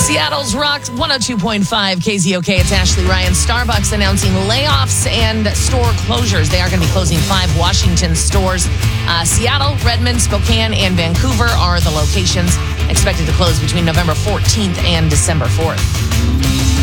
Seattle's Rock 102.5 KZOK. It's Ashley Ryan. Starbucks announcing layoffs and store closures. They are going to be closing 5 Washington stores. Seattle, Redmond, Spokane, and Vancouver are the locations expected to close between November 14th and December 4th.